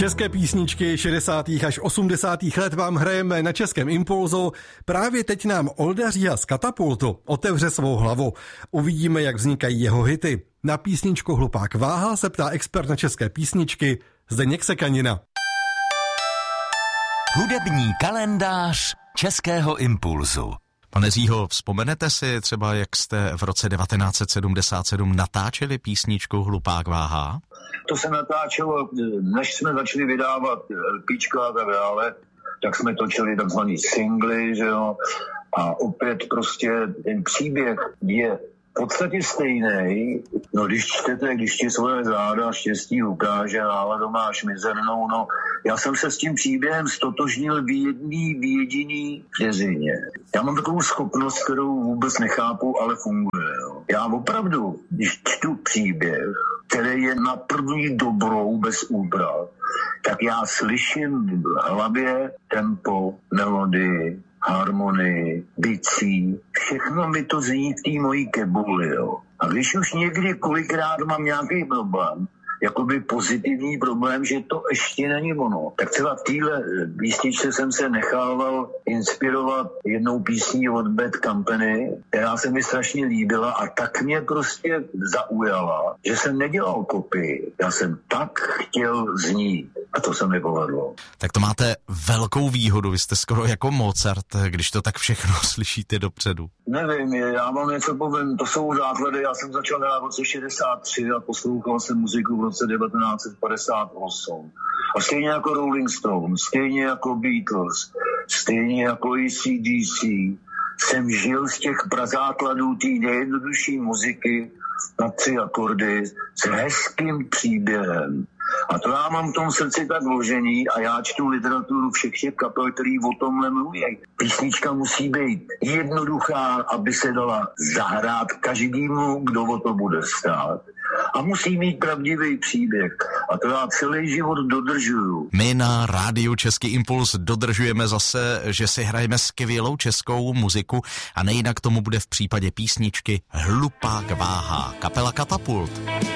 České písničky 60. až 80. let vám hrajeme na Českém Impulzu. Právě teď nám Olda Říha z Katapultu otevře svou hlavu. Uvidíme, jak vznikají jeho hity. Na písničku Hlupák váha se ptá expert na české písničky Zdeněk Sekanina. Hudební kalendář Českého Impulzu. Pane Řího, vzpomenete si třeba, jak jste v roce 1977 natáčeli písničku Hlupák váha? To se natáčelo, než jsme začali vydávat LPčka a tak dále, tak jsme točili takzvaný singly, že jo, a opět prostě ten příběh je v podstatě stejný. No když čtete, když ti svoje záda štěstí ukáže, náladu máš mizernou, no já jsem se s tím příběhem stotožnil v jediný vteřině. Já mám takovou schopnost, kterou vůbec nechápu, ale funguje. Jo. Já opravdu, když čtu příběh, který je na první dobrou bez úprav, tak já slyším v hlavě tempo, melodii, harmonii, bicí, všechno mi to zní v té mojí kebuli, jo. A když už někdy kolikrát mám nějaký problém, jakoby pozitivní problém, že to ještě není ono. Tak třeba v téhle písničce jsem se nechával inspirovat jednou písní od Bad Company, která se mi strašně líbila a tak mě prostě zaujala, že jsem nedělal kopii. Já jsem tak chtěl znít a to se mi povedlo. Tak to máte velkou výhodu, vy jste skoro jako Mozart, když to tak všechno slyšíte dopředu. Nevím, já vám něco povím, to jsou základy, já jsem začal hrát v roce 63 a poslouchal jsem muziku v roce 1958. A stejně jako Rolling Stones, stejně jako Beatles, stejně jako AC/DC, jsem žil z těch prazákladů té nejjednodušší muziky na 3 akordy s hezkým příběhem. A to já mám v tom srdci tak vložený a já čtu literaturu všech těch kapel, který o tomhle mluví. Písnička musí být jednoduchá, aby se dala zahrát každému, kdo o to bude stát. A musí mít pravdivý příběh. A to já celý život dodržuju. My na rádiu Český Impuls dodržujeme zase, že si hrajeme skvělou českou muziku a nejinak tomu bude v případě písničky Hlupák váha, kapela Katapult.